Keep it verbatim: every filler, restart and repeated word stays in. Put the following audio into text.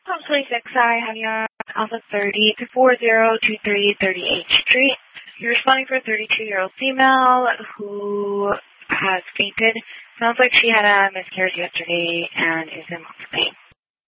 Home twenty-six, I have you on Alpha thirty to four zero two three thirty-eighth Street. You're responding for a thirty-two-year-old female who has fainted. Sounds like she had a miscarriage yesterday and is in lots of pain.